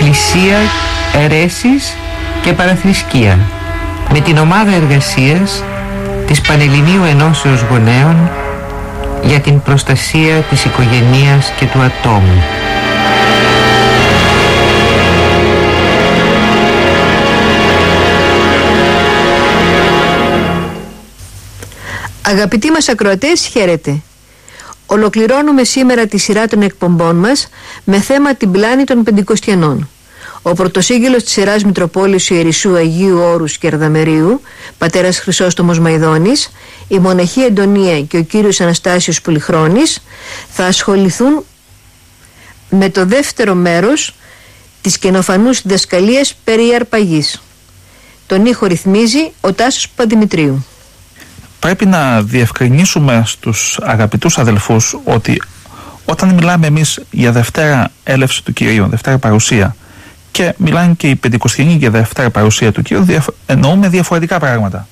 εκκλησία, αιρέσεις και παραθρησκεία, με την ομάδα εργασίας της Πανελληνίου Ενώσεως Γονέων για την προστασία της οικογενείας και του ατόμου. Αγαπητοί μας ακροατές, χαίρετε. Ολοκληρώνουμε σήμερα τη σειρά των εκπομπών μας με θέμα την πλάνη των Πεντηκοστιανών. Ο πρωτοσύγγελος της Ιεράς Μητροπόλης Ιερισσού Αγίου Όρους και Αρδαμερίου, πατέρας Χρυσόστομος Μαϊδώνης, η μοναχή Εντονία και ο κύριος Αναστάσιος Πολυχρόνης θα ασχοληθούν με το δεύτερο μέρος της καινοφανούς διδασκαλίας περί αρπαγής. Τον ήχο ρυθμίζει ο Τάσος Παντιμητρίου. Πρέπει να διευκρινίσουμε στους αγαπητούς αδελφούς ότι όταν μιλάμε εμείς για Δευτέρα έλευση του Κυρίου, Δευτέρα παρουσία, και μιλάνε και οι Πεντηκοστιανοί για Δευτέρα παρουσία του Κυρίου, εννοούμε διαφορετικά πράγματα.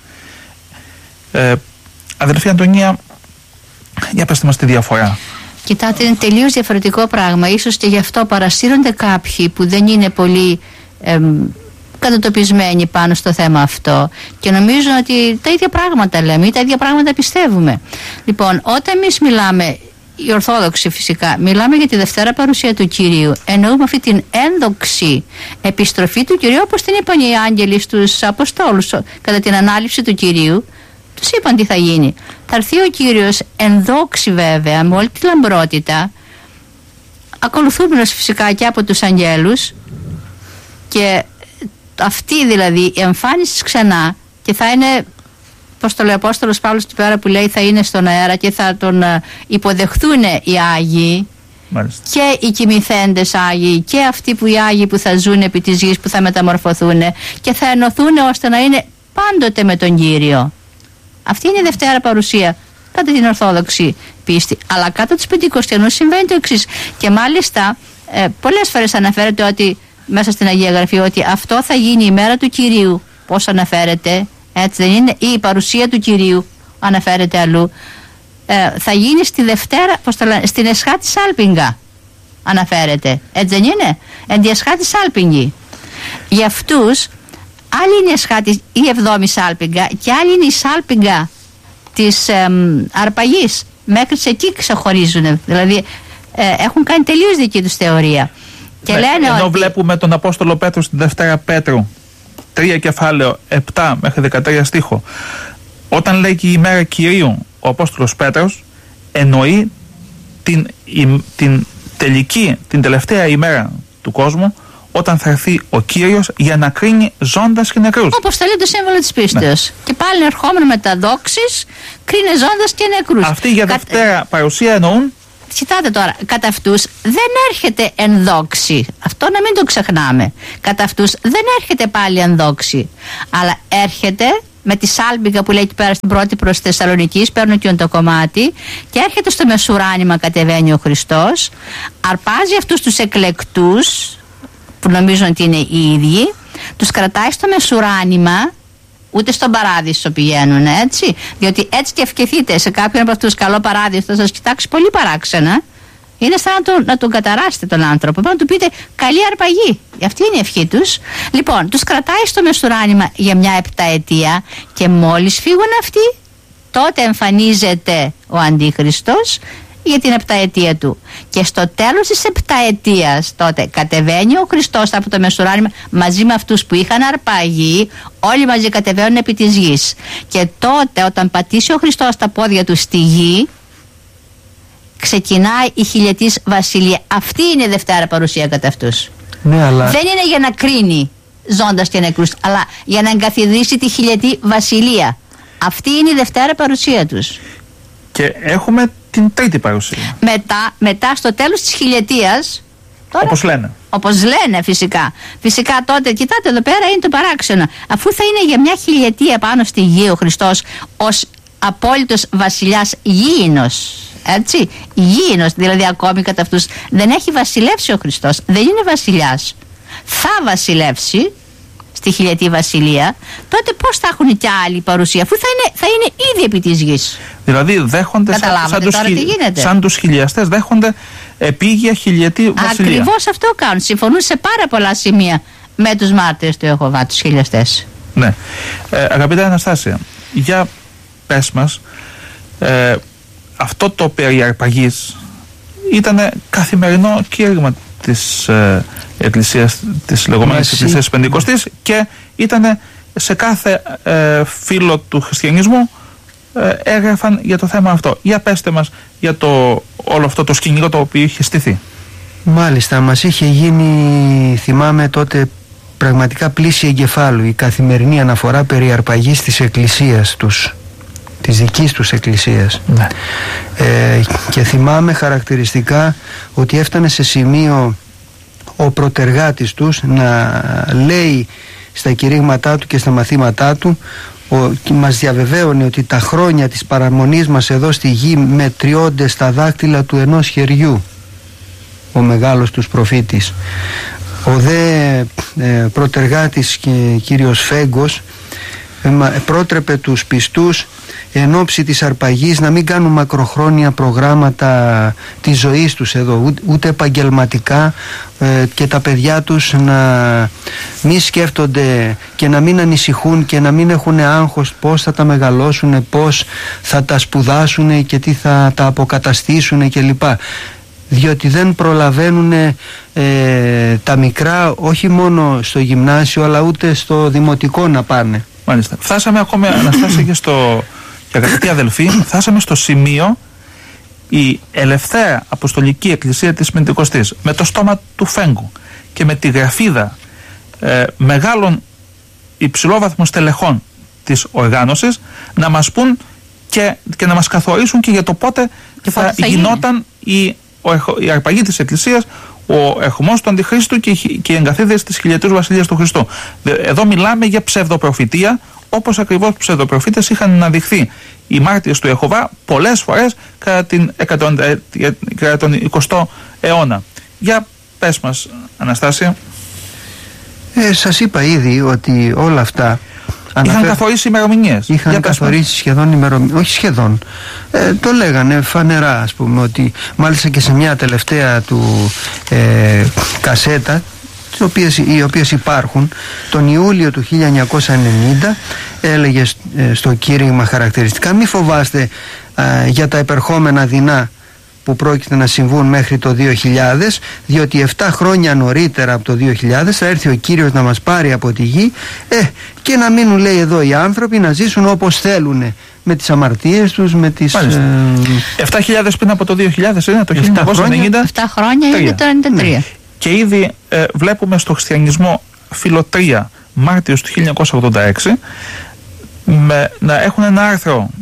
Αδελφή Αντωνία, για πέστε μας τη διαφορά. Κοιτάτε, είναι τελείως διαφορετικό πράγμα. Ίσως και γι' αυτό παρασύρονται κάποιοι που δεν είναι πολύ κατατοπισμένοι πάνω στο θέμα αυτό και νομίζουν ότι τα ίδια πράγματα λέμε ή τα ίδια πράγματα πιστεύουμε. Λοιπόν, όταν εμείς μιλάμε, οι Ορθόδοξοι φυσικά, μιλάμε για τη Δευτέρα παρουσία του Κυρίου, εννοούμε αυτή την ένδοξη επιστροφή του Κυρίου, όπως την είπαν οι άγγελοι στους Αποστόλους κατά την ανάληψη του Κυρίου. Τους είπαν τι θα γίνει. Θα έρθει ο Κύριος ενδόξη βέβαια, με όλη τη λαμπρότητα, ακολουθούμενος φυσικά και από τους αγγέλους, και αυτή δηλαδή η εμφάνιση ξανά, και θα είναι, πώς το λέει ο Απόστολος Παύλος την πέρα που λέει, θα είναι στον αέρα και θα τον υποδεχθούν οι Άγιοι. Μάλιστα. Και οι κοιμηθέντες Άγιοι και αυτοί που οι Άγιοι που θα ζουν επί της γης, που θα μεταμορφωθούν και θα ενωθούν ώστε να είναι πάντοτε με τον Κύριο. Αυτή είναι η Δευτέρα παρουσία κατά την Ορθόδοξη πίστη. Αλλά κατά τους Πεντηκοστιανούς συμβαίνει το εξής. Και μάλιστα πολλές φορές αναφέρεται ότι μέσα στην Αγία Γραφή ότι αυτό θα γίνει η μέρα του Κυρίου. Πώς αναφέρεται, έτσι δεν είναι, ή η παρουσία του Κυρίου αναφέρεται αλλού. Θα γίνει στη Δευτέρα, πώς το λένε, στην Εσχά της Άλπιγγα αναφέρεται, έτσι δεν είναι, εν τη Εσχά της Άλπιγγη. Για αυτούς άλλη είναι η Εσχά της, η 7η Σάλπιγγα, και άλλη είναι η Σάλπιγγα της αρπαγής. Μέχρι σε εκεί ξεχωρίζουν, δηλαδή έχουν κάνει τελείως δική τους θεωρία. Και λένε ενώ ότι βλέπουμε τον Απόστολο Πέτρο στην Δευτέρα Πέτρου 3 κεφάλαιο 7 μέχρι 13 στίχο, όταν λέει και η ημέρα Κυρίου, ο Απόστολος Πέτρος εννοεί την τελική, την τελευταία ημέρα του κόσμου, όταν θα έρθει ο Κύριος για να κρίνει ζώντας και νεκρούς. Όπως το λέει το σύμβολο της πίστεως. Ναι. Και πάλι ερχόμενο με τα δόξης, κρίνει ζώντας και νεκρούς. Αυτοί για Δευτέρα παρουσία εννοούν. Κοιτάτε τώρα, κατά αυτούς δεν έρχεται ενδόξη. Αυτό να μην το ξεχνάμε. Κατά αυτούς δεν έρχεται πάλι ενδόξη. Αλλά έρχεται με τη Σάλπιγγα που λέει εκεί πέρα στην πρώτη προς Θεσσαλονικής, παίρνω και το κομμάτι, και έρχεται στο μεσουράνημα, κατεβαίνει ο Χριστός, αρπάζει αυτούς τους εκλεκτούς, που νομίζουν ότι είναι οι ίδιοι, τους κρατάει στο μεσουράνημα, ούτε στον παράδεισο πηγαίνουν, έτσι. Διότι έτσι και ευκαιθείτε σε κάποιον από αυτούς καλό παράδεισο, θα σας κοιτάξει πολύ παράξενα. Είναι σαν να τον καταράσετε τον άνθρωπο. Πρέπει να του πείτε καλή αρπαγή. Αυτή είναι η ευχή τους. Λοιπόν, τους κρατάει στο μεσουράνημα για μια 7ετία, και μόλις φύγουν αυτοί, τότε εμφανίζεται ο Αντίχριστος για την 7ετία του. Και στο τέλος της 7ετίας τότε κατεβαίνει ο Χριστός από το μεσουράνημα μαζί με αυτούς που είχαν αρπαγεί, όλοι μαζί κατεβαίνουν επί της γης. Και τότε όταν πατήσει ο Χριστός τα πόδια του στη γη, ξεκινάει η χιλιετής βασιλεία. Αυτή είναι η Δευτέρα παρουσία κατά αυτούς. Ναι, αλλά δεν είναι για να κρίνει ζώντας και νεκρούς, αλλά για να εγκαθιδρύσει τη χιλιετή βασιλεία. Αυτή είναι η Δευτέρα παρουσία τους. Και έχουμε την τρίτη παρουσία. Μετά στο τέλος της χιλιετίας, τώρα, όπως λένε φυσικά. Φυσικά τότε, κοιτάτε εδώ πέρα είναι το παράξενο. Αφού θα είναι για μια χιλιετία πάνω στη γη ο Χριστός ως απόλυτος βασιλιάς γήινος, έτσι, γήινος, δηλαδή ακόμη κατά αυτούς δεν έχει βασιλεύσει ο Χριστός, δεν είναι βασιλιάς. Θα βασιλεύσει στη χιλιετή βασιλεία, τότε πώς θα έχουν και άλλη παρουσία, αφού θα είναι ήδη επί της γης. Δηλαδή δέχονται σαν τους χιλιαστές, δέχονται επίγεια χιλιετή βασιλεία. Ακριβώς αυτό κάνουν. Συμφωνούν σε πάρα πολλά σημεία με τους μάρτυρες του Ιεχωβά, τους χιλιαστές. Ναι. Αγαπητά Αναστάσια, για πες μας, αυτό το περί αρπαγής ήταν καθημερινό κήρυγμα της Εκκλησίας, της λεγόμενης Εκκλησίας Πεντηκοστής, και ήταν σε κάθε φύλλο του χριστιανισμού έγραφαν για το θέμα αυτό. Για πέστε μας για όλο αυτό το σκηνικό το οποίο είχε στηθεί. Μάλιστα, μας είχε γίνει, θυμάμαι τότε, πραγματικά πλήση εγκεφάλου η καθημερινή αναφορά περί αρπαγής της εκκλησίας τους, της δικής τους εκκλησίας. Ναι. Και θυμάμαι χαρακτηριστικά ότι έφτανε σε σημείο ο προτεργάτης τους να λέει στα κηρύγματά του και στα μαθήματά του, μας διαβεβαίωνε ότι τα χρόνια της παραμονής μας εδώ στη γη μετριώνται στα δάκτυλα του ενός χεριού, ο μεγάλος τους προφήτης. Ο δε προτεργάτης και κύριος Φέγκος πρότρεπε τους πιστούς εν ώψη της αρπαγής να μην κάνουν μακροχρόνια προγράμματα της ζωής τους εδώ, ούτε επαγγελματικά, και τα παιδιά τους να μην σκέφτονται και να μην ανησυχούν και να μην έχουν άγχος πώς θα τα μεγαλώσουν, πώς θα τα σπουδάσουν και τι θα τα αποκαταστήσουν κλπ. Διότι δεν προλαβαίνουν τα μικρά, όχι μόνο στο γυμνάσιο αλλά ούτε στο δημοτικό να πάνε. Μάλιστα. Φτάσαμε ακόμα, Αναστάσια, και αγαπητοί αδελφοί, φτάσαμε στο σημείο η ελευθέρα Αποστολική Εκκλησία της Πεντηκοστής, με το στόμα του Φέγκου και με τη γραφίδα μεγάλων υψηλόβαθμων στελεχών της οργάνωσης, να μας πούν και να μας καθορίσουν και για το πότε θα γινόταν η αρπαγή της Εκκλησίας, ο ερχομός του Αντιχρίστου και η εγκαθίδρυση της χιλιετούς βασιλείας του Χριστού. Εδώ μιλάμε για ψευδοπροφητεία, όπως ακριβώς ψευδοπροφήτες είχαν αναδειχθεί οι μάρτυρες του Ιεχωβά πολλές φορές κατά τον 20ο αιώνα. Για πες μας, Αναστάσια. Σας είπα ήδη ότι όλα αυτά είχαν καθορίσει ημερομηνίες. Είχαν καθορίσει σχεδόν ημερομηνίες. Όχι σχεδόν. Το λέγανε φανερά, ας πούμε, ότι μάλιστα και σε μια τελευταία του κασέτα, οι οποίες υπάρχουν, τον Ιούλιο του 1990 έλεγε στο κήρυγμα χαρακτηριστικά: μη φοβάστε για τα επερχόμενα δεινά που πρόκειται να συμβούν μέχρι το 2000, διότι 7 χρόνια νωρίτερα από το 2000 θα έρθει ο Κύριος να μας πάρει από τη γη και να μείνουν, λέει, εδώ οι άνθρωποι να ζήσουν όπως θέλουν, με τις αμαρτίες τους, με τις... 7.000 πριν από το 2000 είναι το 1990. 7 χρόνια είναι το 1993. Ναι. Και ήδη βλέπουμε στο χριστιανισμό φιλοτρία Μάρτιος του 1986 να έχουν ένα άρθρο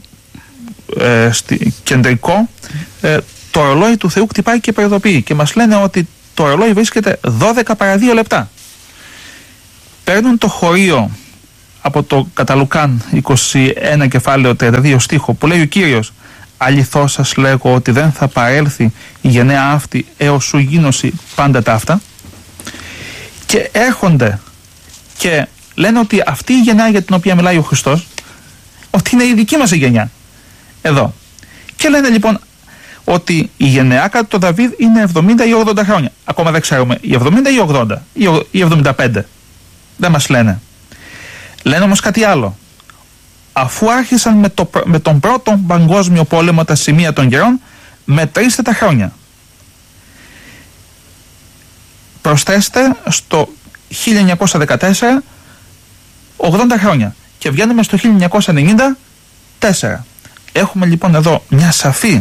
κεντρικό, το ορολόι του Θεού χτυπάει και προειδοποιεί, και μας λένε ότι το ορολόι βρίσκεται 12 παρά 2 λεπτά. Παίρνουν το χωρίο από το κατά Λουκάν 21 κεφάλαιο 32 στίχο, που λέει ο Κύριος: αληθώς σας λέγω ότι δεν θα παρέλθει η γενναία αυτή έως σου γίνωση πάντα ταύτα. Και έρχονται και λένε ότι αυτή η γενιά για την οποία μιλάει ο Χριστός, ότι είναι η δική μας η γενιά εδώ. Και λένε λοιπόν ότι η γενεά κατά τον Δαβίδ είναι 70 ή 80 χρόνια. Ακόμα δεν ξέρουμε, η 70 ή 80 ή 75. Δεν μας λένε. Λένε όμως κάτι άλλο. Αφού άρχισαν με τον πρώτο παγκόσμιο πόλεμο τα σημεία των καιρών, μετρήστε τα χρόνια. Προσθέστε στο 1914 80 χρόνια και βγαίνουμε στο 1994. Έχουμε λοιπόν εδώ μια σαφή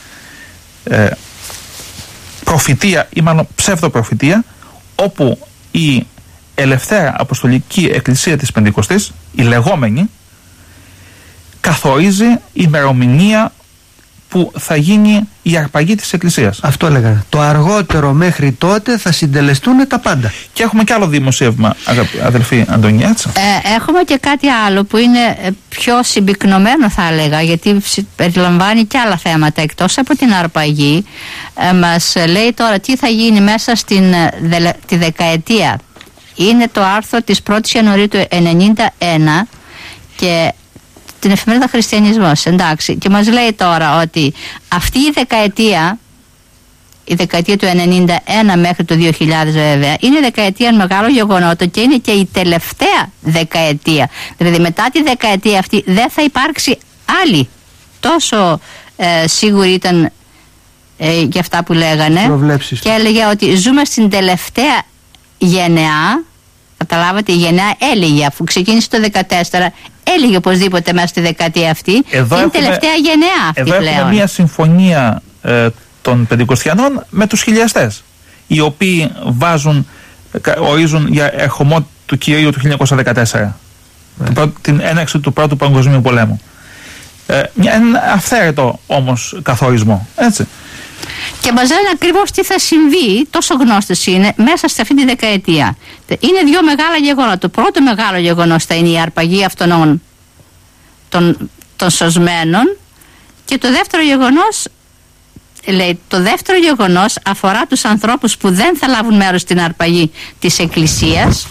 προφητεία, ή μάλλον ψευδοπροφητεία, όπου η Ελευθέρα Αποστολική Εκκλησία της Πεντηκοστής, η λεγόμενη, καθορίζει ημερομηνία που θα γίνει η αρπαγή της Εκκλησίας. Αυτό έλεγα. Το αργότερο μέχρι τότε θα συντελεστούν τα πάντα. Και έχουμε και άλλο δημοσίευμα, αδελφή Αντωνία. Έχουμε και κάτι άλλο που είναι πιο συμπυκνωμένο, θα έλεγα, γιατί περιλαμβάνει και άλλα θέματα εκτός από την αρπαγή. Μας λέει τώρα τι θα γίνει μέσα τη δεκαετία. Είναι το άρθρο της 1ης Ιανουαρίου του 1991 και την εφημερίδα Χριστιανισμός, εντάξει, και μας λέει τώρα ότι αυτή η δεκαετία η δεκαετία του 91 μέχρι το 2000 βέβαια, είναι δεκαετία μεγάλων γεγονότων και είναι και η τελευταία δεκαετία. Δηλαδή μετά τη δεκαετία αυτή δεν θα υπάρξει άλλη. Τόσο σίγουρη ήταν για αυτά που λέγανε. Προβλέψεις. Και έλεγε ότι ζούμε στην τελευταία γενεά. Καταλάβατε, η γενεά έλεγε, αφού ξεκίνησε το 2014, έλεγε οπωσδήποτε μέσα στη δεκαετία αυτή. Εδώ είναι τελευταία γενεά αυτή εδώ πλέον. Έχουμε μια συμφωνία των Πεντηκοστιανών με τους χιλιαστές, οι οποίοι ορίζουν για ερχομό του Κυρίου του 1914, την έναρξη του Πρώτου Παγκοσμίου Πολέμου. Ένα αυθαίρετο όμως καθορισμό, έτσι. Και μας λένε ακριβώς τι θα συμβεί, τόσο γνώστες είναι, μέσα σε αυτή τη δεκαετία. Είναι δύο μεγάλα γεγονότα. Το πρώτο μεγάλο γεγονός θα είναι η αρπαγή αυτών των σωσμένων, και το δεύτερο γεγονός, λέει, το δεύτερο γεγονός αφορά τους ανθρώπους που δεν θα λάβουν μέρος στην αρπαγή της Εκκλησίας,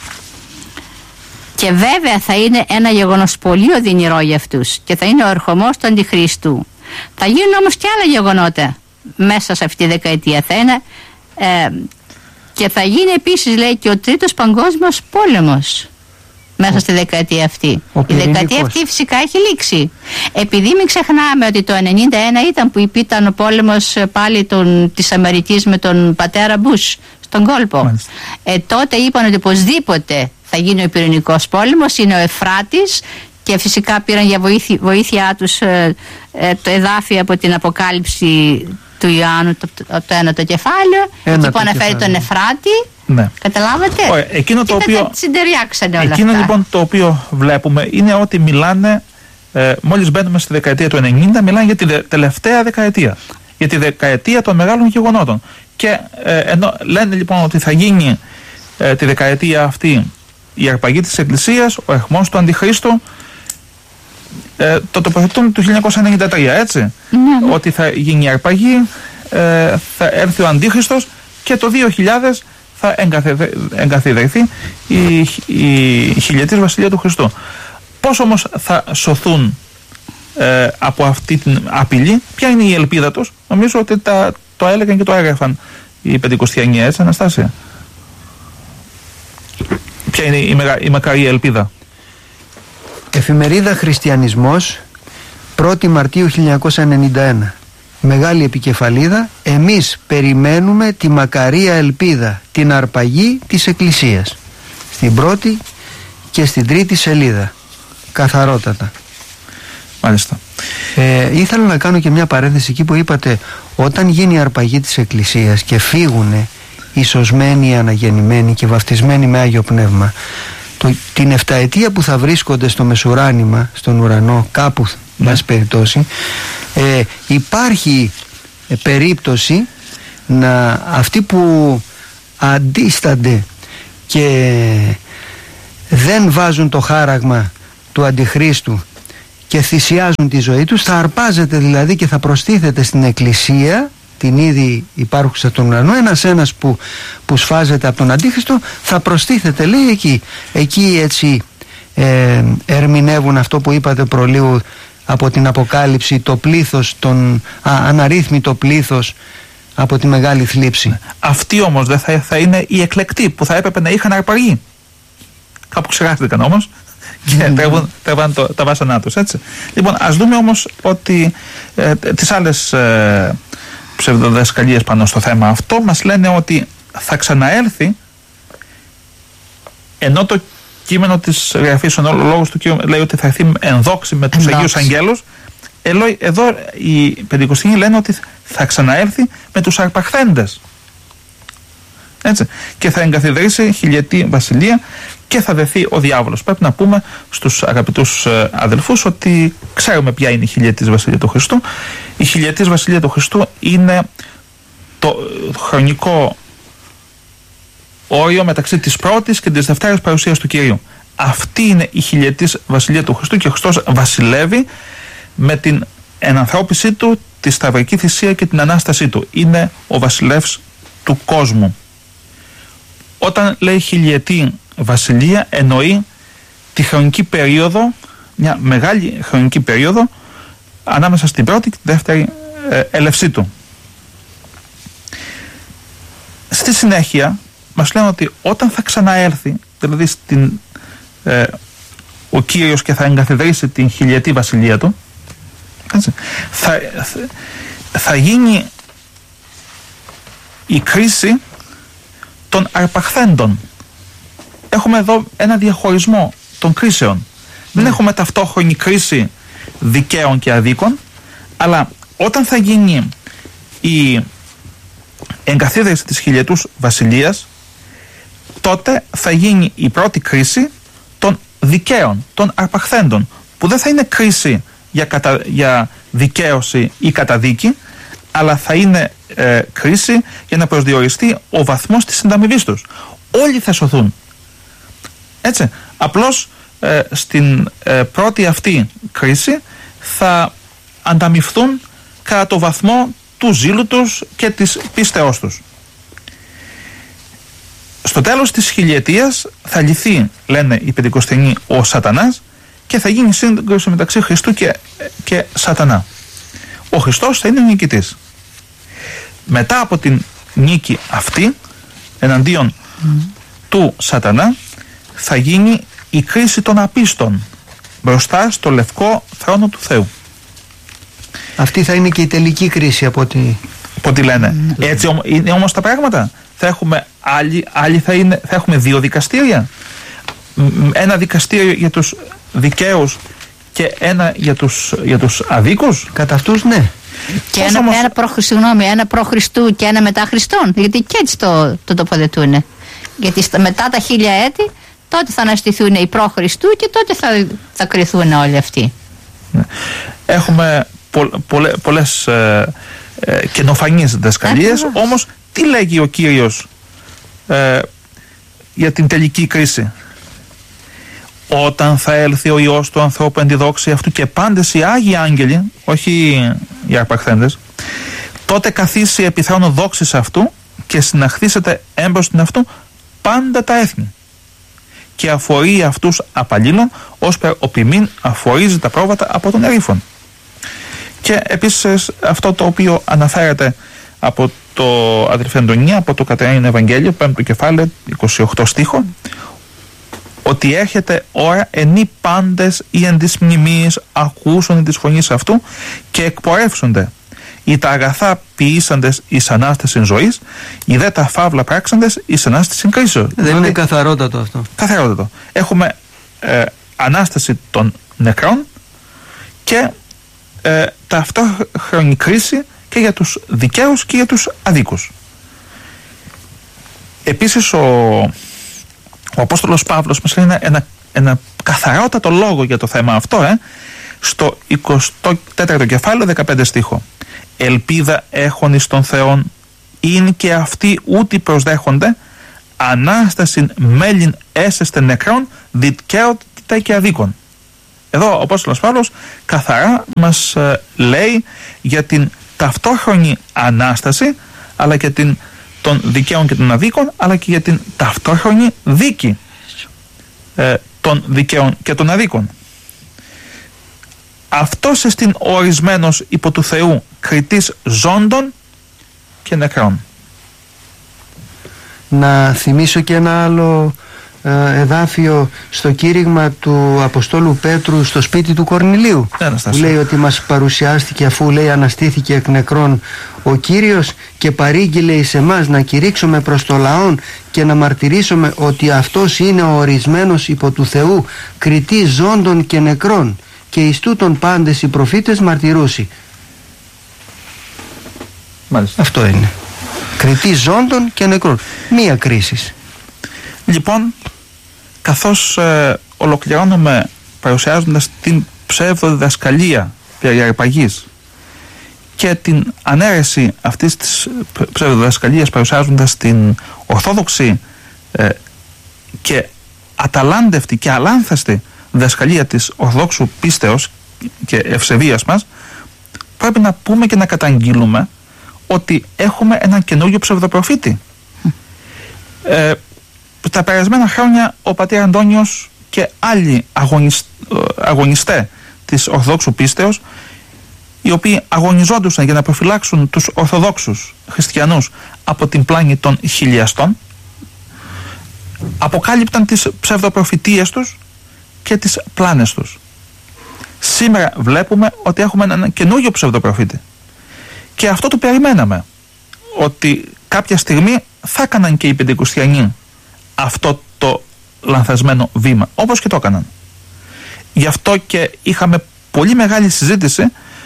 και βέβαια θα είναι ένα γεγονός πολύ οδυνηρό για αυτούς, και θα είναι ο ερχομός του Αντιχρίστου. Θα γίνουν όμως και άλλα γεγονότα μέσα σε αυτή τη δεκαετία. Θα είναι, και θα γίνει επίσης, λέει, και ο Τρίτος Παγκόσμιος Πόλεμος μέσα στη δεκαετία αυτή. Η δεκαετία αυτή φυσικά έχει λήξει. Επειδή μην ξεχνάμε ότι το 1991 ήταν ο πόλεμος πάλι της Αμερικής με τον πατέρα Μπούς στον κόλπο. Τότε είπαν ότι οπωσδήποτε θα γίνει ο πυρηνικός πόλεμος, είναι ο Εφράτης, και φυσικά πήραν για βοήθειά τους το εδάφιο από την Αποκάλυψη του Ιωάννου, το ένα το κεφάλαιο, εκεί που αναφέρει τον Εφράτη. Ναι. Καταλάβατε? Εκείνο και τα συντεριάξανε όλα εκείνο αυτά. Λοιπόν το οποίο βλέπουμε είναι ότι μιλάνε, μόλις μπαίνουμε στη δεκαετία του 90, μιλάνε για τη τελευταία δεκαετία, για τη δεκαετία των μεγάλων γεγονότων. Και ενώ λένε λοιπόν ότι θα γίνει τη δεκαετία αυτή η αρπαγή της Εκκλησίας, ο εχμός του Αντιχρίστου, το τοποθετούν του 1993, έτσι. Ναι. Ότι θα γίνει η αρπαγή, θα έρθει ο Αντίχριστος και το 2000 θα εγκαθιδρυθεί η χιλιετής Βασιλεία του Χριστού. Πώς όμως θα σωθούν από αυτή την απειλή, ποια είναι η ελπίδα τους? Νομίζω ότι το έλεγαν και το έγραφαν οι Πεντηκοστιανοί, έτσι, Αναστάσια? Ποια είναι η μακαρή ελπίδα? Εφημερίδα Χριστιανισμός, 1η Μαρτίου 1991. Μεγάλη επικεφαλίδα. Εμείς περιμένουμε τη μακαρία ελπίδα, την αρπαγή της Εκκλησίας. Στην πρώτη και στην τρίτη σελίδα. Καθαρότατα. Μάλιστα. Ήθελα να κάνω και μια παρένθεση εκεί που είπατε, όταν γίνει η αρπαγή της Εκκλησίας και φύγουν οι σωσμένοι, οι αναγεννημένοι και βαφτισμένοι με Άγιο Πνεύμα, την 7ετία που θα βρίσκονται στο μεσουράνημα, στον ουρανό, κάπου, βάση περιπτώσει, υπάρχει περίπτωση να αυτοί που αντίστανται και δεν βάζουν το χάραγμα του Αντιχρίστου και θυσιάζουν τη ζωή τους, θα αρπάζεται δηλαδή και θα προστίθεται στην Εκκλησία, την ήδη υπάρχουσα τον ουρανό, ένας που σφάζεται από τον Αντίχριστο, θα προστίθεται, λέει, εκεί έτσι ερμηνεύουν αυτό που είπατε προλίγου από την Αποκάλυψη, το πλήθος, αναρρύθμιτο πλήθος από τη μεγάλη θλίψη. Αυτοί όμως δεν θα είναι οι εκλεκτοί που θα έπρεπε να είχαν αρπαγεί. Κάπου ξεχάστηκαν όμως και τρέβαν τα βάσανά τους, έτσι. Λοιπόν, ας δούμε όμως ότι τις άλλες ψευδοδιδασκαλίες πάνω στο θέμα αυτό μας λένε ότι θα ξαναέλθει, ενώ το κείμενο της Γραφής, ο λόγος του Κύριου λέει ότι θα έρθει ενδόξη με τους Αγίους Αγγέλους, εδώ οι Πεντηκοστιανοί λένε ότι θα ξαναέλθει με τους αρπαχθέντες, έτσι, και θα εγκαθιδρύσει χιλιετή βασιλεία και θα δεθεί ο διάβολος. Πρέπει να πούμε στους αγαπητούς αδελφούς ότι ξέρουμε ποια είναι η χιλιετής βασιλεία του Χριστού. Η χιλιετής βασιλεία του Χριστού είναι το χρονικό όριο μεταξύ της πρώτης και της δευτέρας παρουσίας του Κυρίου. Αυτή είναι η χιλιετής βασιλεία του Χριστού και ο Χριστός βασιλεύει με την ενανθρώπισή του, τη σταυρική θυσία και την Ανάστασή του. Είναι ο βασιλεύς του κόσμου. Όταν λέει χιλιετή βασιλεία, εννοεί τη χρονική περίοδο, μια μεγάλη χρονική περίοδο ανάμεσα στην πρώτη και τη δεύτερη έλευσή του. στη συνέχεια μας λένε ότι όταν θα ξαναέλθει, δηλαδή ο Κύριος και θα εγκαθιδρύσει την χιλιετή βασιλεία του, έτσι, θα γίνει η κρίση των αρπαχθέντων. Έχουμε εδώ ένα διαχωρισμό των κρίσεων. Δεν έχουμε ταυτόχρονη κρίση δικαίων και αδίκων, αλλά όταν θα γίνει η εγκαθίδρυση της χιλιετούς βασιλείας, τότε θα γίνει η πρώτη κρίση των δικαίων, των αρπαχθέντων, που δεν θα είναι κρίση για δικαίωση ή καταδίκη, αλλά θα είναι κρίση για να προσδιοριστεί ο βαθμός της συνταμιβής τους. Όλοι θα σωθούν. Έτσι. Απλώς στην πρώτη αυτή κρίση θα ανταμοιφθούν κατά το βαθμό του ζήλου τους και της πίστεώς τους. Στο τέλος της χιλιετίας θα λυθεί, λένε οι Πεντηκοστιανοί, ο Σατανάς και θα γίνει σύγκρουση μεταξύ Χριστού και Σατανά. Ο Χριστός θα είναι ο νικητής. Μετά από την νίκη αυτή εναντίον του Σατανά θα γίνει η κρίση των απίστων μπροστά στο λευκό θρόνο του Θεού. Αυτή θα είναι και η τελική κρίση από ό,τι λένε. Έτσι είναι όμως τα πράγματα. Θα έχουμε θα έχουμε δύο δικαστήρια. Ένα δικαστήριο για τους δικαίους και ένα για τους αδίκους. Κατά αυτούς, ναι. Και ένα προ Χριστού και ένα μετά Χριστόν. Γιατί και έτσι το τοποθετούν. Γιατί μετά τα 1000 έτη, τότε θα αναστηθούν οι προ Χριστού και τότε θα κριθούν όλοι αυτοί. Ναι. Έχουμε πολλές καινοφανείς διδασκαλίες, όμως τι λέγει ο Κύριος για την τελική κρίση? Όταν θα έλθει ο Υιός του ανθρώπου εν τη δόξη αυτού και πάντες οι Άγιοι Άγγελοι, όχι οι αρπαχθέντες, τότε καθίσει επί θρόνου δόξης αυτού και συναχθήσετε έμπροσθεν αυτού πάντα τα έθνη και αφορεί αυτούς απαλλήλων ώσπερ ο ποιμήν αφορίζει τα πρόβατα από τον ερήφων. Και επίσης αυτό το οποίο αναφέρεται από το αδελφέ Αντωνία, από το Κατερίνιο Ευαγγέλιο, 5ο κεφάλαιο, 28 στίχο, ότι έρχεται ώρα ενή πάντες ή εν της μνημείας ακούσουν της φωνής αυτού και εκπορεύσονται. Οι τα αγαθά ποιήσαντες εις ανάστασιν ζωής, οι δε τα φαύλα πράξαντες εις ανάστασιν κρίσεως. Δεν είναι καθαρότατο αυτό? Καθαρότατο. Έχουμε ανάσταση των νεκρών και ταυτόχρονη κρίση και για τους δικαίους και για τους αδίκους. Επίσης ο Απόστολος Παύλος μας λέει ένα καθαρότατο λόγο για το θέμα αυτό, στο 24ο κεφάλαιο 15 στίχο. Ελπίδα έχων εις τον Θεόν, είναι και αυτοί ούτι προσδέχονται, ανάστασιν μέλην έσεστε νεκρών, δικαίωτα και αδίκων. Εδώ ο Απόστολος Παύλος καθαρά μας λέει για την ταυτόχρονη ανάσταση, αλλά και των δικαίων και των αδίκων, αλλά και για την ταυτόχρονη δίκη των δικαίων και των αδίκων. Αυτός εστιν ορισμένος υπό του Θεού κριτής ζώντων και νεκρών. Να θυμίσω και ένα άλλο εδάφιο στο κήρυγμα του Αποστόλου Πέτρου στο σπίτι του Κορνηλίου, που λέει ότι μας παρουσιάστηκε, αφού λέει αναστήθηκε εκ νεκρών ο Κύριος, και παρήγγειλε εις εμάς να κηρύξουμε προς το λαόν και να μαρτυρήσουμε ότι αυτός είναι ο ορισμένος υπό του Θεού κριτή ζώντων και νεκρών, και εις τούτον πάντες οι προφήτες μαρτυρούσι. Μάλιστα. Αυτό είναι. Κριτή ζώντων και νεκρών. Μία κρίση. Λοιπόν, καθώς ολοκληρώνουμε παρουσιάζοντας την ψευδοδιδασκαλία περί αρπαγής και την ανέρεση αυτής της ψευδοδιδασκαλίας παρουσιάζοντας την ορθόδοξη και αταλάντευτη και αλάνθαστη διδασκαλία της ορθόδοξου πίστεως και ευσεβίας μας, πρέπει να πούμε και να καταγγείλουμε ότι έχουμε έναν καινούριο ψευδοπροφήτη. Τα περασμένα χρόνια ο πατήρ Αντώνιος και άλλοι αγωνιστές της ορθόδοξου πίστεως οι οποίοι αγωνιζόντουσαν για να προφυλάξουν τους Ορθοδόξους χριστιανούς από την πλάνη των χιλιαστών, αποκάλυπταν τις ψευδοπροφητείες τους και τις πλάνες τους. Σήμερα βλέπουμε ότι έχουμε έναν καινούριο ψευδοπροφήτη, και αυτό το περιμέναμε, ότι κάποια στιγμή θα έκαναν και οι Πεντηκοστιανοί αυτό το λανθασμένο βήμα, όπως και το έκαναν. Γι' αυτό και είχαμε πολύ μεγάλη συζήτηση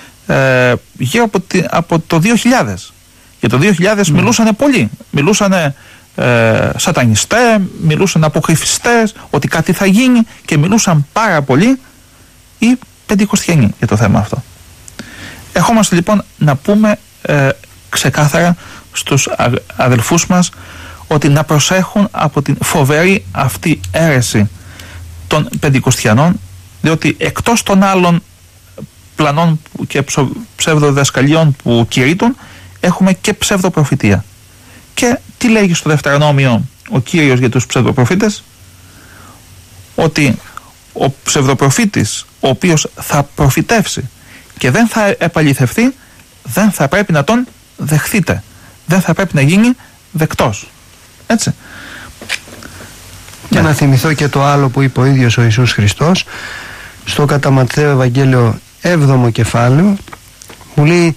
γύρω από το 2000. Για το 2000 μιλούσανε πολλοί. Μιλούσανε σατανιστές, μιλούσαν αποκρυφιστές, ότι κάτι θα γίνει, και μιλούσαν πάρα πολύ οι Πεντηκοστιανοί για το θέμα αυτό. Ερχόμαστε λοιπόν να πούμε ξεκάθαρα στους αδελφούς μας ότι να προσέχουν από την φοβερή αυτή αίρεση των Πεντηκοστιανών, διότι εκτός των άλλων πλανών και ψευδοδιδασκαλιών που κηρύττουν, έχουμε και ψευδοπροφητεία. Και τι λέγει στο Δευτερονόμιο ο Κύριος για τους ψευδοπροφήτες? Ότι ο ψευδοπροφήτης, ο οποίος θα προφητεύσει και δεν θα επαληθευτεί, δεν θα πρέπει να τον δεχθείτε, δεν θα πρέπει να γίνει δεκτός. Έτσι. Και να θυμηθώ και το άλλο που είπε ο ίδιος ο Ιησούς Χριστός στο κατά Ματθαίο Ευαγγέλιο 7ο κεφάλαιο, μου λέει: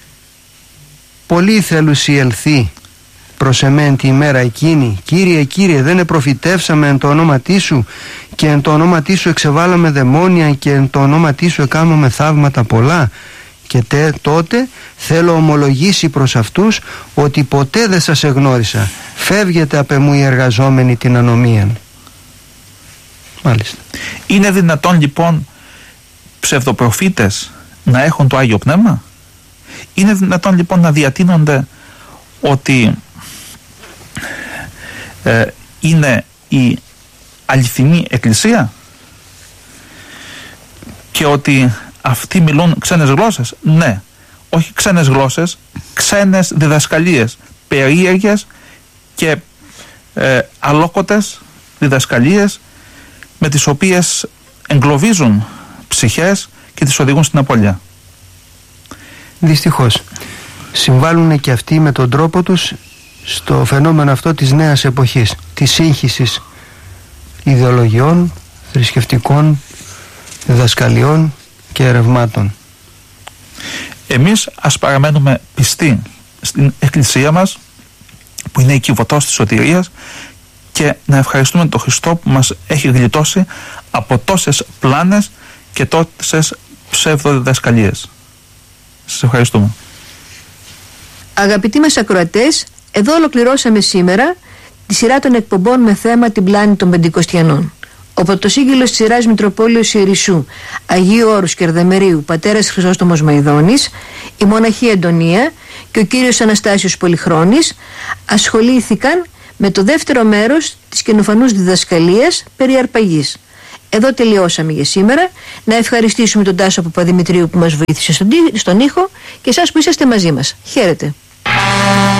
πολλοί θέλουσι ελθεί προς εμέν τη ημέρα εκείνη, Κύριε, Κύριε, δεν προφητεύσαμε εν το ονόματί σου, και εν το ονόματί σου εξεβάλαμε δαιμόνια, και εν το ονόματί σου εκάμαμε θαύματα πολλά. Και τότε θέλω ομολογήσει προς αυτούς ότι ποτέ δεν σας εγνώρισα. Φεύγετε απ' εμού οι εργαζόμενοι την ανομία. Μάλιστα. Είναι δυνατόν λοιπόν ψευδοπροφήτες να έχουν το Άγιο Πνεύμα? Είναι δυνατόν λοιπόν να διατείνονται ότι είναι η αληθινή εκκλησία και ότι αυτοί μιλούν ξένες γλώσσες? Ναι, όχι ξένες γλώσσες, ξένες διδασκαλίες, περίεργες και αλόκοτες διδασκαλίες, με τις οποίες εγκλωβίζουν ψυχές και τις οδηγούν στην απώλεια. Δυστυχώς συμβάλλουν και αυτοί με τον τρόπο τους στο φαινόμενο αυτό της νέας εποχής, της σύγχυσης ιδεολογιών, θρησκευτικών διδασκαλιών και ερευμάτων. Εμείς ας παραμένουμε πιστοί στην Εκκλησία μας, που είναι η κυβωτός της σωτηρίας, και να ευχαριστούμε τον Χριστό που μας έχει γλιτώσει από τόσες πλάνες και τόσες ψευδοδιδασκαλίες. Σας ευχαριστούμε. Αγαπητοί μας ακροατές, εδώ ολοκληρώσαμε σήμερα τη σειρά των εκπομπών με θέμα την πλάνη των Πεντηκοστιανών. Ο πρωτοσύγγυλος της σειράς Μητροπόλεως Ιερισσού Αγίου Όρους Κερδαμερίου, πατέρας Χρυσόστομος Μαϊδόνης, η μοναχή Αντωνία και ο κύριος Αναστάσιος Πολυχρόνης ασχολήθηκαν με το δεύτερο μέρος της καινοφανούς διδασκαλίας περί αρπαγής. Εδώ τελειώσαμε για σήμερα. Να ευχαριστήσουμε τον Τάσο Παπαδημητρίου που μας βοήθησε στον ήχο και εσάς που είσαστε μαζί μας. Χαίρετε.